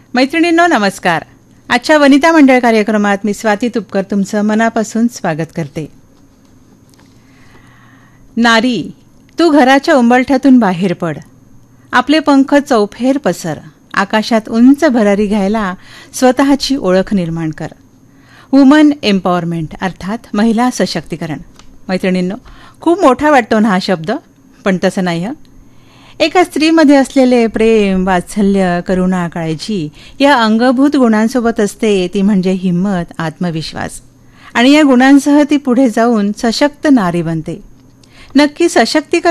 मैत्रिणींनो नमस्कार. आजच्या वनिता मंडळ कार्यक्रमात मी स्वाती तुपकर तुमचं मनापासून स्वागत करते. नारी, तू घराच्या उंबरठ्यातून बाहेर पड. आपले पंख चौफेर पसर. आकाशात उंच भरारी घ्यायला स्वतःची ओळख निर्माण कर. वुमन एम्पॉवरमेंट अर्थात महिला सशक्तीकरण. मैत्रिणींनो, खूप मोठा वाटतो ना हा शब्द, पण तसं नाही हं. एका स्त्रीमध्ये असलेले प्रेम, वात्सल्य, करुणा, काळजी या अंगभूत गुणांसोबत असते ती म्हणजे हिंमत, आत्मविश्वास. आणि या गुणांसह ती पुढे जाऊन सशक्त नारी बनते. नक्की सशक्तीकरण